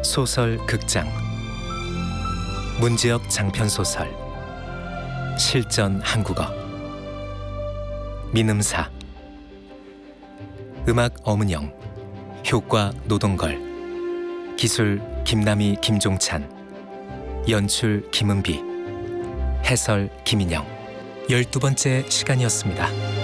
소설 극장 문지역 장편소설 실전 한국어 민음사 음악 엄은영 효과 노동걸 기술 김남희 김종찬 연출 김은비 해설 김인영 12번째 시간이었습니다.